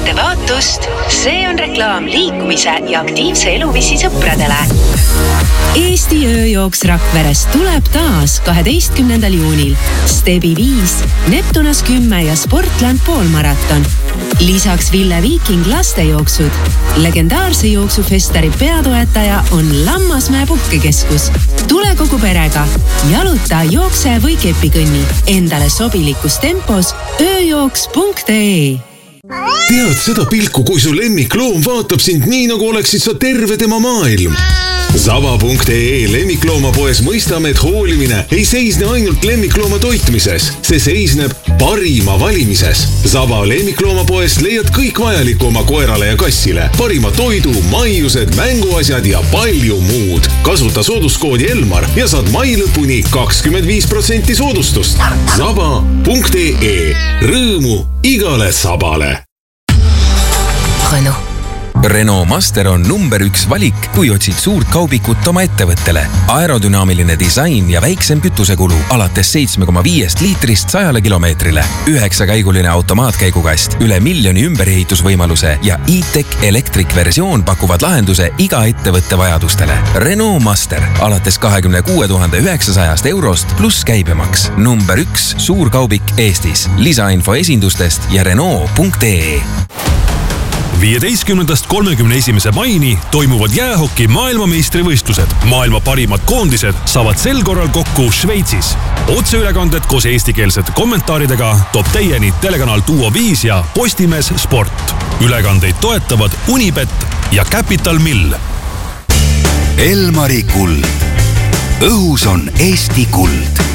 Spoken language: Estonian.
ette vaatust. See on reklaam liikumise ja aktiivse eluviisi sõpradele. Eesti ööjooks Rakveres tuleb taas 12. juunil. Stebi 5, Neptunas 10 ja Sportland poolmaraton. Lisaks Ville Viiking lastejooksud. Legendaarse jooksufestari peatoetaja on Lammasmäe puhkekeskus. Tule kogu perega. Jaluta, jookse või kepikõnni. Endale sobilikus tempos ööjooks.ee. Tead seda pilku, kui su lemmikloom vaatab sind nii, nagu oleksid sa terve tema maailm? Saba.ee lemmikloomapoes mõistame, et hoolimine ei seisne ainult lemmiklooma toitmises. See seisneb parima valimises. Saba lemmikloomapoes leiad kõik vajaliku oma koerale ja kassile. Parima toidu, maiused, mänguasjad ja palju muud. Kasuta sooduskoodi Elmar ja saad mai lõpuni 25% soodustust. Saba.ee. Rõõmu igale sabale. Renault Master on number 1 valik, kui otsid suurt kaubikut oma ettevõttele. Aerodünaamiline disain ja väiksem kütusekulu alates 7,5 liitrist 100 kilomeetrile. 9-käiguline automaatkäigukast, üle 1 miljoni ümberehitusvõimaluse ja e-tech Electric versioon pakuvad lahenduse iga ettevõtte vajadustele. Renault Master alates 26 900 eurost pluss käibemaks. Number 1 suur kaubik Eestis. Lisainfo esindustest ja Renault.ee. 15. 31. maini toimuvad jäähoki maailmameistrivõistlused. Maailma parimad koondised saavad sel korral kokku Šveitsis. Otseülekanded koos eestikeelsete kommentaaridega toob teieni telekanal Duo 5 ja Postimees Sport. Ülekandeid toetavad Unibet ja Capital Mill. Elmari kuld. Õhus on Eesti kuld.